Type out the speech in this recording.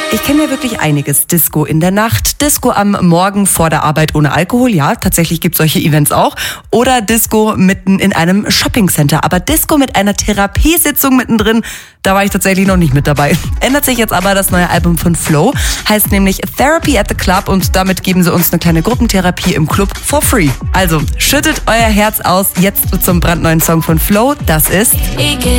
Ich kenne ja wirklich einiges. Disco in der Nacht, Disco am Morgen vor der Arbeit ohne Alkohol. Ja, tatsächlich gibt es solche Events auch. Oder Disco mitten in einem Shoppingcenter. Aber Disco mit einer Therapiesitzung mittendrin, da war ich tatsächlich noch nicht mit dabei. Ändert sich jetzt aber das neue Album von Flo. Heißt nämlich Therapy at the Club und damit geben sie uns eine kleine Gruppentherapie im Club for free. Also schüttet euer Herz aus jetzt zum brandneuen Song von Flo. Das ist